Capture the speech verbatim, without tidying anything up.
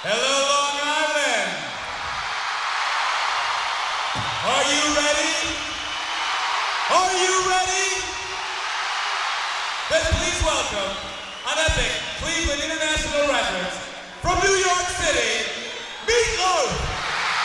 Hello, Long Island. Are you ready? Are you ready? Then please welcome an epic Cleveland International Records from New York City, Meat Loaf.